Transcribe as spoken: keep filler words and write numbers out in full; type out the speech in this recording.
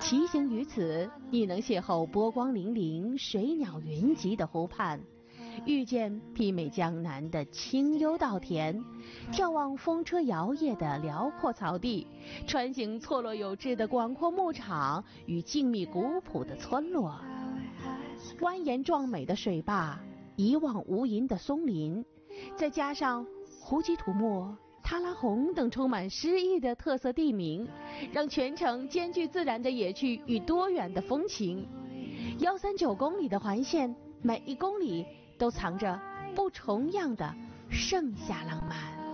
骑行于此，你能邂逅波光粼粼、水鸟云集的湖畔，遇见媲美江南的清幽稻田，眺望风车摇曳的辽阔草地，穿行错落有致的广阔牧场与静谧古朴的村落，蜿蜒壮美的水坝，一望无垠的松林，再加上胡吉土木、塔拉洪等充满诗意的特色地名，让全程兼具自然的野趣与多元的风情。幺三九公里的环线，每一公里都藏着不重样的盛夏浪漫。